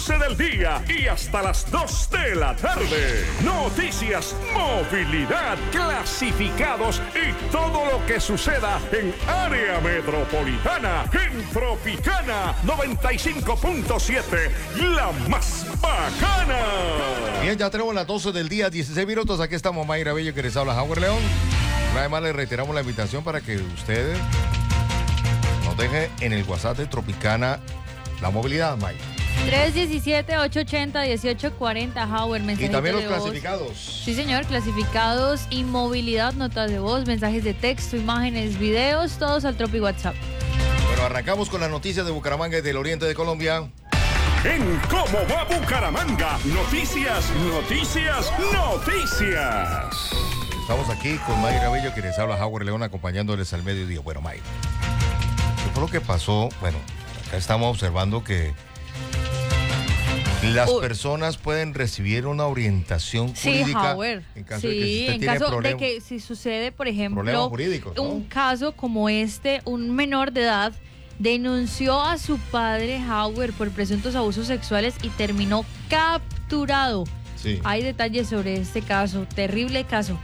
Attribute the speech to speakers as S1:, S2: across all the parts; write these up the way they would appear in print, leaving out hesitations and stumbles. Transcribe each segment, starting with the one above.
S1: 12 del día y hasta las 2 de la tarde. Noticias, movilidad, clasificados y todo lo que suceda en área metropolitana en Tropicana 95.7, la más bacana.
S2: Bien, ya tenemos las 12 del día, 16 minutos. Aquí estamos, Mayra Bello, que les habla Howard León. Una vez más le reiteramos la invitación para que ustedes nos dejen en el WhatsApp de Tropicana la movilidad, Mayra.
S3: 317-880-1840, Howard, mensajes
S2: Y también los
S3: de voz.
S2: clasificados.
S3: Sí, señor, clasificados y movilidad, notas de voz, mensajes de texto, imágenes, videos, todos al Tropi WhatsApp.
S2: Bueno, arrancamos con las noticias de Bucaramanga y del oriente de Colombia.
S1: En ¿Cómo va Bucaramanga? Noticias, noticias, noticias.
S2: Estamos aquí con Mayra Bello, que les habla Howard León, acompañándoles al mediodía. Bueno, Mayra, ¿qué fue lo que pasó? Bueno, acá estamos observando que las personas pueden recibir una orientación jurídica en caso de que si usted tiene problemas,
S3: de que si sucede, por ejemplo,
S2: problemas jurídicos, ¿no?
S3: Un caso como este, un menor de edad denunció a su padre, Howard, por presuntos abusos sexuales y terminó capturado.
S2: Sí.
S3: Hay detalles sobre este caso, terrible caso.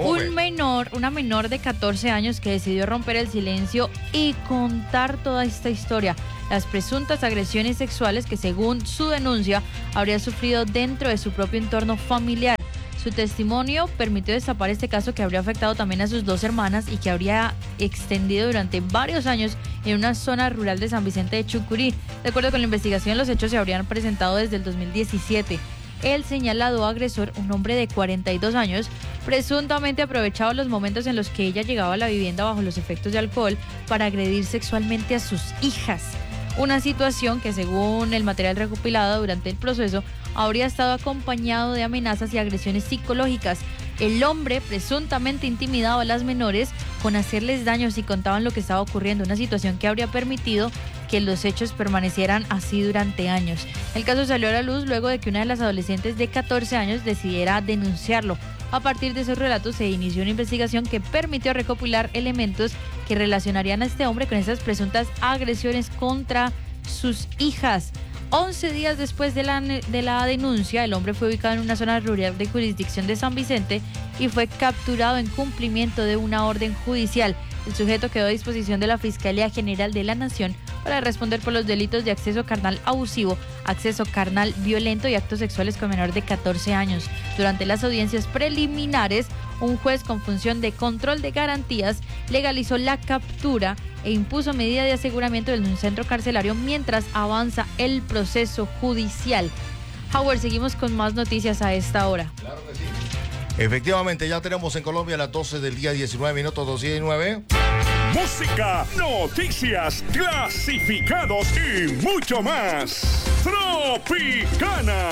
S3: Una menor de 14 años que decidió romper el silencio y contar toda esta historia. Las presuntas agresiones sexuales que, según su denuncia, habría sufrido dentro de su propio entorno familiar. Su testimonio permitió destapar este caso que habría afectado también a sus 2 hermanas y que habría extendido durante varios años en una zona rural de San Vicente de Chucurí. De acuerdo con la investigación, los hechos se habrían presentado desde el 2017. El señalado agresor, un hombre de 42 años, presuntamente aprovechaba los momentos en los que ella llegaba a la vivienda bajo los efectos de alcohol para agredir sexualmente a sus hijas. Una situación que, según el material recopilado durante el proceso, habría estado acompañado de amenazas y agresiones psicológicas. El hombre presuntamente intimidaba a las menores con hacerles daño si contaban lo que estaba ocurriendo, una situación que habría permitido que los hechos permanecieran así durante años. El caso salió a la luz luego de que una de las adolescentes de 14 años decidiera denunciarlo. A partir de esos relatos se inició una investigación que permitió recopilar elementos que relacionarían a este hombre con esas presuntas agresiones contra sus hijas. 11 días después de la denuncia, el hombre fue ubicado en una zona rural de jurisdicción de San Vicente y fue capturado en cumplimiento de una orden judicial. El sujeto quedó a disposición de la Fiscalía General de la Nación para responder por los delitos de acceso carnal abusivo, acceso carnal violento y actos sexuales con menor de 14 años. Durante las audiencias preliminares, un juez con función de control de garantías legalizó la captura e impuso medida de aseguramiento en un centro carcelario mientras avanza el proceso judicial. Howard, seguimos con más noticias a esta hora.
S2: Claro que sí. Efectivamente, ya tenemos en Colombia las 12 del día, 19 minutos, 2:19.
S1: Música, noticias, clasificados y mucho más. Tropicana.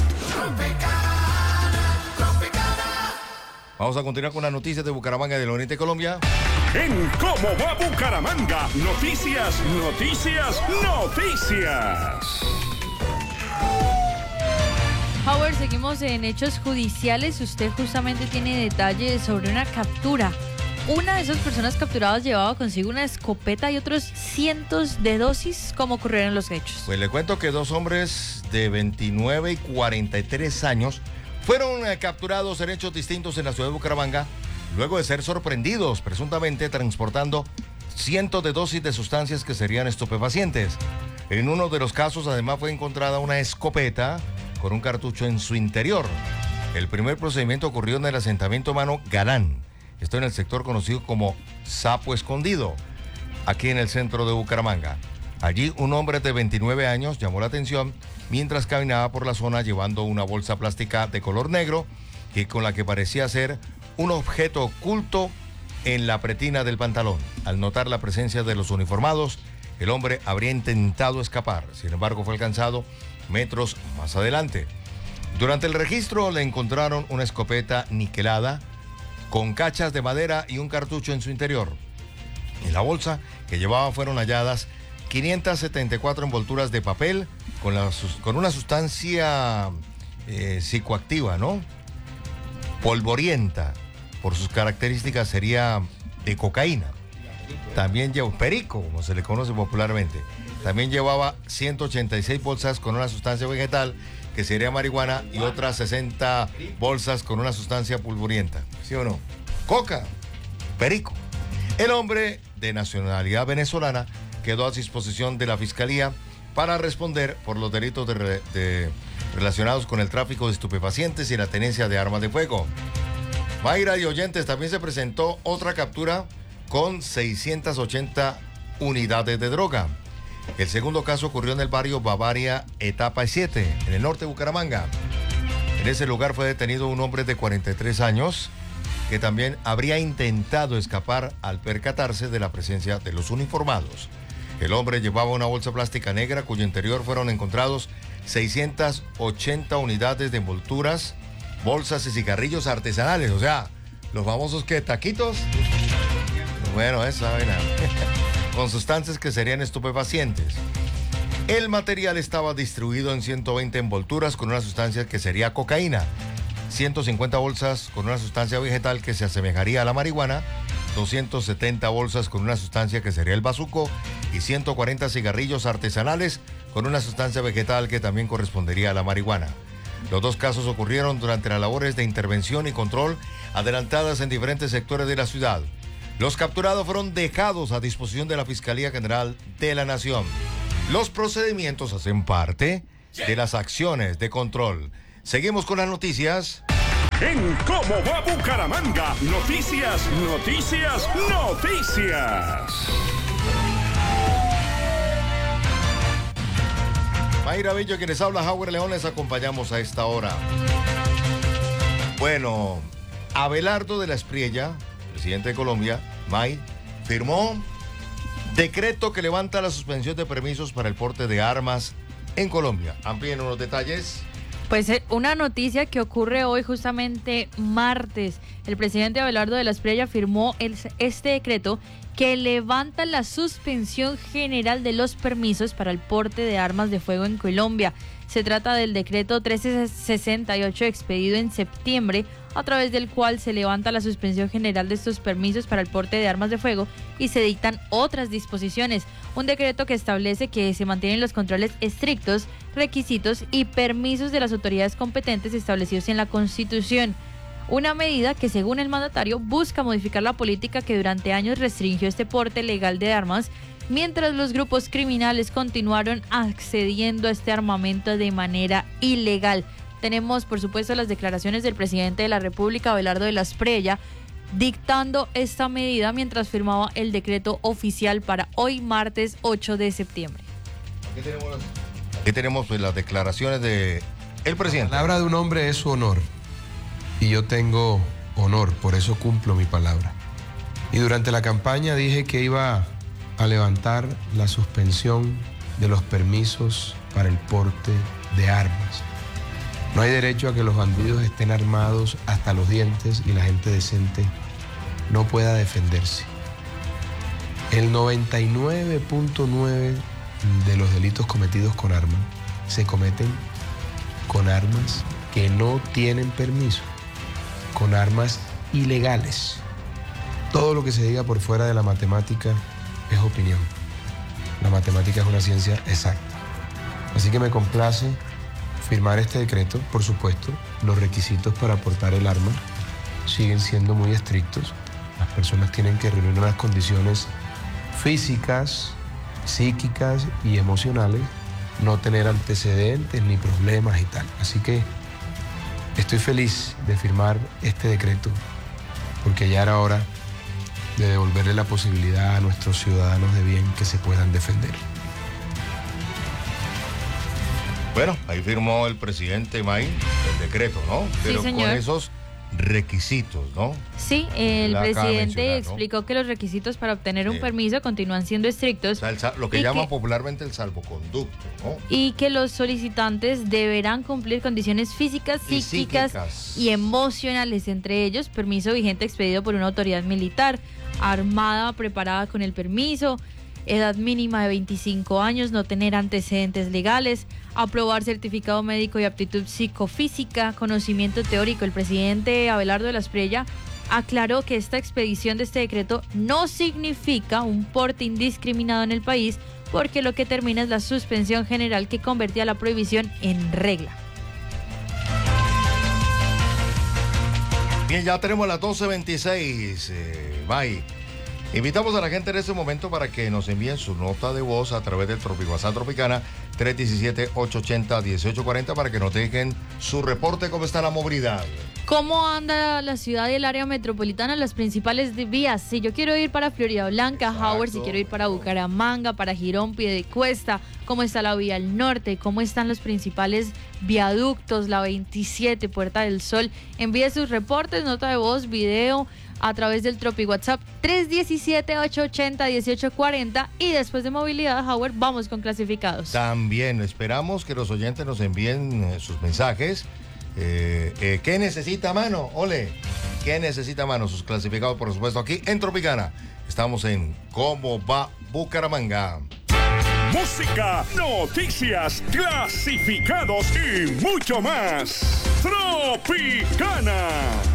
S2: Vamos a continuar con las noticias de Bucaramanga y del oriente de Colombia.
S1: En ¿Cómo va Bucaramanga? Noticias, noticias, noticias.
S3: Howard, seguimos en hechos judiciales. Usted justamente tiene detalles sobre una captura. Una de esas personas capturadas llevaba consigo una escopeta y otros cientos de dosis. ¿Cómo ocurrieron los hechos?
S2: Pues le cuento que 2 hombres de 29 y 43 años fueron capturados en hechos distintos en la ciudad de Bucaramanga, luego de ser sorprendidos presuntamente transportando cientos de dosis de sustancias que serían estupefacientes. En uno de los casos además fue encontrada una escopeta con un cartucho en su interior. El primer procedimiento ocurrió en el asentamiento humano Galán, esto en el sector conocido como Sapo Escondido, aquí en el centro de Bucaramanga. Allí un hombre de 29 años llamó la atención mientras caminaba por la zona llevando una bolsa plástica de color negro y con la que parecía ser un objeto oculto en la pretina del pantalón. Al notar la presencia de los uniformados, el hombre habría intentado escapar, sin embargo fue alcanzado metros más adelante. Durante el registro le encontraron una escopeta niquelada con cachas de madera y un cartucho en su interior. En la bolsa que llevaba fueron halladas 574 envolturas de papel con una sustancia psicoactiva, ¿no? Polvorienta. Por sus características sería de cocaína. también llevó, perico, como se le conoce popularmente, también llevaba 186 bolsas con una sustancia vegetal, que sería marihuana, y otras 60 bolsas con una sustancia pulvurienta. ¿Sí o no? Coca, perico. El hombre de nacionalidad venezolana quedó a disposición de la Fiscalía para responder por los delitos relacionados con el tráfico de estupefacientes y la tenencia de armas de fuego. Mayra y oyentes, también se presentó otra captura con 680 unidades de droga. El segundo caso ocurrió en el barrio Bavaria, etapa 7, en el norte de Bucaramanga. En ese lugar fue detenido un hombre de 43 años que también habría intentado escapar al percatarse de la presencia de los uniformados. El hombre llevaba una bolsa plástica negra cuyo interior fueron encontrados 680 unidades de envolturas, bolsas y cigarrillos artesanales, o sea, los famosos que taquitos. Bueno, esa vaina. Con sustancias que serían estupefacientes. El material estaba distribuido en 120 envolturas con una sustancia que sería cocaína, 150 bolsas con una sustancia vegetal que se asemejaría a la marihuana, 270 bolsas con una sustancia que sería el bazuco y 140 cigarrillos artesanales con una sustancia vegetal que también correspondería a la marihuana. Los dos casos ocurrieron durante las labores de intervención y control adelantadas en diferentes sectores de la ciudad. Los capturados fueron dejados a disposición de la Fiscalía General de la Nación. Los procedimientos hacen parte de las acciones de control. Seguimos con las noticias.
S1: En ¿Cómo va Bucaramanga? Noticias, noticias, noticias.
S2: Mayra Bello, quienes habla, Howard León, les acompañamos a esta hora. Bueno, Abelardo de la Espriella, presidente de Colombia, May, firmó decreto que levanta la suspensión de permisos para el porte de armas en Colombia. Amplíen unos detalles.
S3: Pues una noticia que ocurre hoy, justamente martes. El presidente Abelardo de la Espriella firmó este decreto que levanta la suspensión general de los permisos para el porte de armas de fuego en Colombia. Se trata del decreto 1368 expedido en septiembre, a través del cual se levanta la suspensión general de estos permisos para el porte de armas de fuego y se dictan otras disposiciones. Un decreto que establece que se mantienen los controles estrictos, requisitos y permisos de las autoridades competentes establecidos en la Constitución. Una medida que, según el mandatario, busca modificar la política que durante años restringió este porte legal de armas, mientras los grupos criminales continuaron accediendo a este armamento de manera ilegal. Tenemos, por supuesto, las declaraciones del presidente de la República, Abelardo de la Espriella, dictando esta medida mientras firmaba el decreto oficial para hoy, martes 8 de septiembre.
S2: Aquí tenemos pues, las declaraciones del presidente.
S4: La palabra de un hombre es su honor. Y yo tengo honor, por eso cumplo mi palabra. Y durante la campaña dije que iba a levantar la suspensión de los permisos para el porte de armas. No hay derecho a que los bandidos estén armados hasta los dientes y la gente decente no pueda defenderse. El 99.9% de los delitos cometidos con armas se cometen con armas que no tienen permiso, con armas ilegales. Todo lo que se diga por fuera de la matemática es opinión. La matemática es una ciencia exacta. Así que me complace firmar este decreto. Por supuesto, los requisitos para portar el arma siguen siendo muy estrictos. Las personas tienen que reunir unas condiciones físicas, psíquicas y emocionales, no tener antecedentes ni problemas y tal. Así que estoy feliz de firmar este decreto porque ya era hora de devolverle la posibilidad a nuestros ciudadanos de bien que se puedan defender.
S2: Bueno, ahí firmó el presidente May el decreto, ¿no? Pero
S3: sí, señor,
S2: con esos requisitos, ¿no?
S3: Sí, el presidente explicó que los requisitos para obtener un permiso continúan siendo estrictos.
S2: O sea, lo que llaman popularmente el salvoconducto, ¿no?
S3: Y que los solicitantes deberán cumplir condiciones físicas, psíquicas y emocionales, entre ellos permiso vigente expedido por una autoridad militar, armada preparada con el permiso, edad mínima de 25 años, no tener antecedentes legales, aprobar certificado médico y aptitud psicofísica, conocimiento teórico. El presidente Abelardo de la Espriella aclaró que esta expedición de este decreto no significa un porte indiscriminado en el país, porque lo que termina es la suspensión general que convertía la prohibición en regla.
S2: Bien, ya tenemos las 12:26. Bye. Invitamos a la gente en este momento para que nos envíen su nota de voz a través del WhatsApp Tropicana 317-880-1840 para que nos dejen su reporte. ¿Cómo está la movilidad?
S3: ¿Cómo anda la ciudad y el área metropolitana? Las principales vías. Si yo quiero ir para Florida Blanca, Howard, si quiero ir para Bucaramanga, para Girón, Piedecuesta, ¿cómo está la vía al norte? ¿Cómo están los principales viaductos? La 27, Puerta del Sol. Envíe sus reportes, nota de voz, video a través del Tropi WhatsApp 317-880-1840 y después de movilidad, Howard, vamos con clasificados.
S2: También esperamos que los oyentes nos envíen sus mensajes. ¿Qué necesita, mano? Ole, ¿qué necesita, mano? Sus clasificados, por supuesto, aquí en Tropicana. Estamos en ¿Cómo va Bucaramanga?
S1: Música, noticias, clasificados y mucho más. Tropicana.